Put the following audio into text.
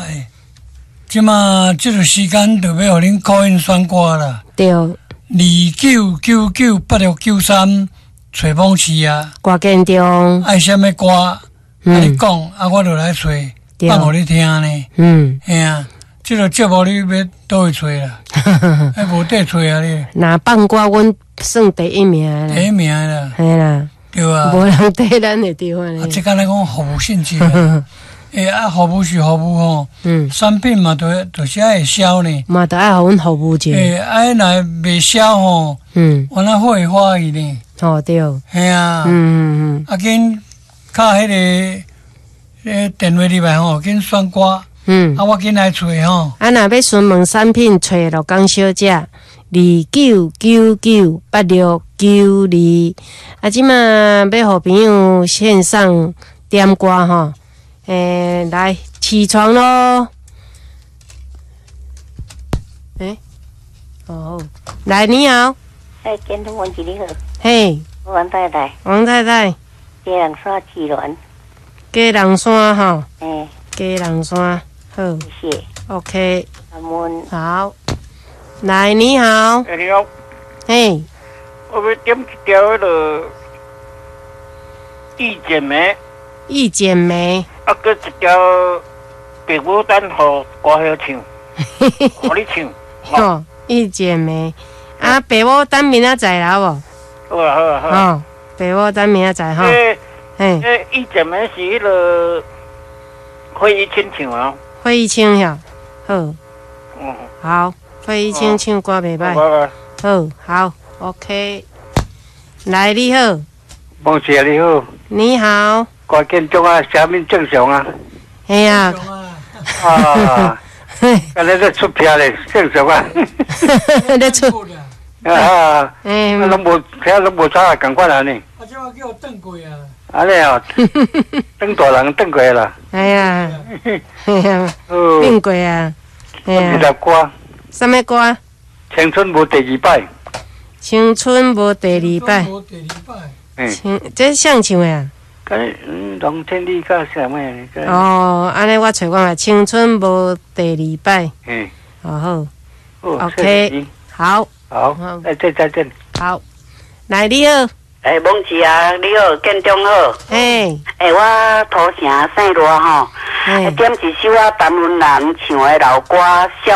哎，即马这个时间就要互恁call in选歌啦。 对。 29998693找梦市啊。 歌建中。 爱什么歌？你讲，我就来找，放互你听呢。嘿啊，这个节目你要倒去找啦？还无得找啊你。 那放歌，阮算第一名啦。 第一名啦。 嘿啦。 对啊。 无人对咱的地方呢。 这敢来讲服务性质啊。服务是服务吼，产品嘛，就是爱会销呢， 嘛，都爱互阮服务者。 若未销吼，我那会花伊呢。 哦，对。 系啊，紧敲迄个电话入来吼，紧选歌，我紧来找吼。 若要询问产品，找罗江小姐29998692。即马要互朋友线上点歌吼。来起床咯！来你好。 建中文记你好。 嘿。 王太太。 王太太。 鸡人山志鸾。 鸡人山吼。鸡人山，好。 谢谢。 OK。 感恩。 好。来你好。 你好。 嘿。 我要点一条迄个一剪梅。 一剪梅。 搁一条白牡丹，互歌晓唱，互你唱。 哦，一剪梅。白牡丹明仔载啦无？ 好啊好啊好。 哦，白牡丹明仔载吼。 一剪梅是迄个费玉清唱啊。 费玉清呀，好。好，费玉清唱歌袂歹。好 ，OK。来你好。 梦姐你好。 你好。 歌建中啊，声面正常啊。 嘿啊。 安尼在出片咧，正常啊。 咧出。 拢无听，拢无差，共款安尼。 即马叫我转过啊。 安尼哦，转大人转过啦。 哎呀，变过啊。 二十歌。 什么歌？ 青春无第二摆。 青春无第二摆。这谁唱的啊？ 龙天地甲啥物？ 安尼我找看下，青春无第二摆。好。OK， 好。 好，再见。 好，来你好。 梦琪啊，你好，建中好。我土城姓罗吼，点一首陈文兰唱的老歌。